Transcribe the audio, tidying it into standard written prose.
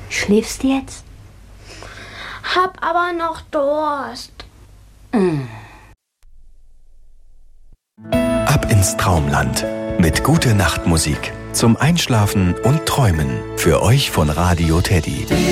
Schläfst du jetzt? Hab aber noch Durst. Ab ins Traumland mit Gute-Nacht-Musik zum Einschlafen und Träumen. Für euch von Radio Teddy.